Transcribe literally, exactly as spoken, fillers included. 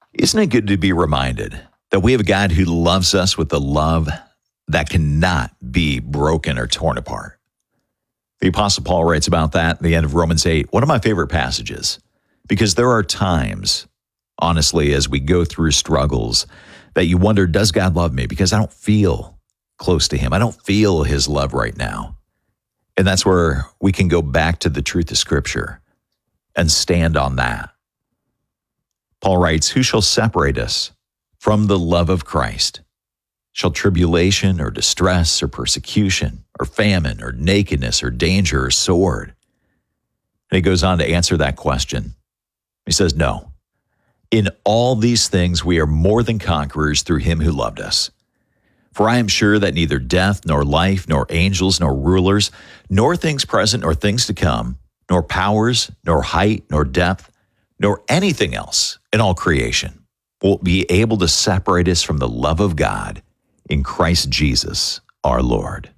Isn't it good to be reminded that we have a God who loves us with a love that cannot be broken or torn apart? The Apostle Paul writes about that at the end of Romans eight, one of my favorite passages, because there are times, honestly, as we go through struggles, that you wonder, does God love me? Because I don't feel close to him. I don't feel his love right now. And that's where we can go back to the truth of Scripture and stand on that. Paul writes, who shall separate us from the love of Christ? Shall tribulation or distress or persecution or famine or nakedness or danger or sword? And he goes on to answer that question. He says, no. In all these things we are more than conquerors through him who loved us. For I am sure that neither death, nor life, nor angels, nor rulers, nor things present, nor things to come, nor powers, nor height, nor depth, nor anything else in all creation will be able to separate us from the love of God in Christ Jesus our Lord.